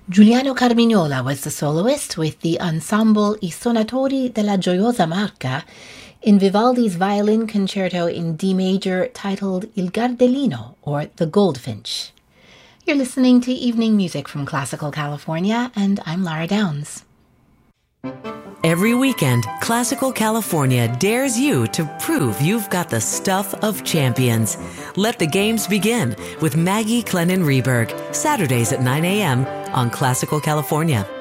Giuliano Carmignola was the soloist with the ensemble I Sonatori della Gioiosa Marca in Vivaldi's violin concerto in D major titled Il Gardellino, or The Goldfinch. You're listening to Evening Music from Classical California, and I'm Lara Downs. Every weekend, Classical California dares you to prove you've got the stuff of champions. Let the games begin with Maggie Clennon Rehberg, Saturdays at 9 a.m. on Classical California.